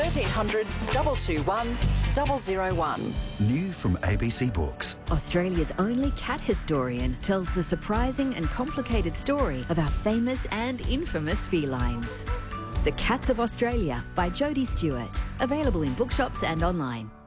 1300 221 001. New from ABC Books. Australia's only cat historian tells the surprising and complicated story of our famous and infamous felines. The Cats of Australia by Jodie Stewart. Available in bookshops and online.